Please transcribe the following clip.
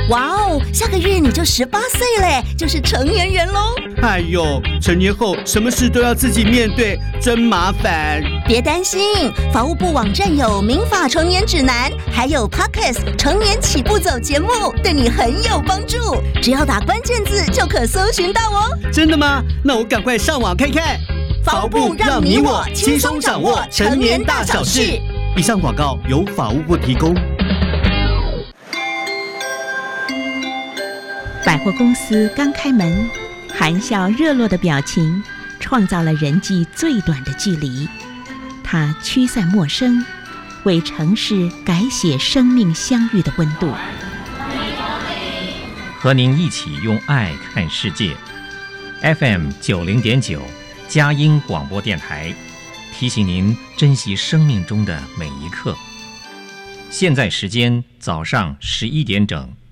哇哦，下个月你就18岁嘞，就是成年人喽。 哎呦，成年后什么事都要自己面对，真麻烦。 别担心，法务部网站有民法成年指南，还有 Podcast 成年起步走节目，对你很有帮助。只要打关键字就可搜寻到哦。 真的吗？那我赶快上网看看。 法务部让你我轻松掌握成年大小事。 以上广告由法务部提供。 百货公司刚开门，含笑热络的表情创造了人际最短的距离。它驱散陌生，为城市改写生命相遇的温度。 和您一起用爱看世界。FM 90.9佳音广播电台，提醒您珍惜生命中的每一刻。现在时间早上11点整。